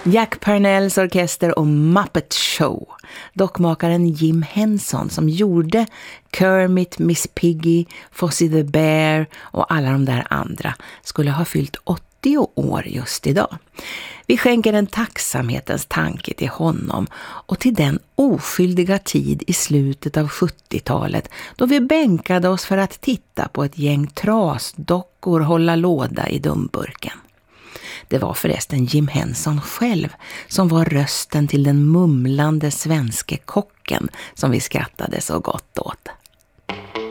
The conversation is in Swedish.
Jack Parnells orkester och Muppet Show. Dockmakaren Jim Henson som gjorde Kermit, Miss Piggy, Fozzie the Bear och alla de där andra skulle ha fyllt 80 år just idag. Vi skänker en tacksamhetens tanke till honom och till den oskyldiga tid i slutet av 70-talet då vi bänkade oss för att titta på ett gäng trasdockor hålla låda i dumburken. Det var förresten Jim Henson själv som var rösten till den mumlande svenske kocken som vi skrattade så gott åt.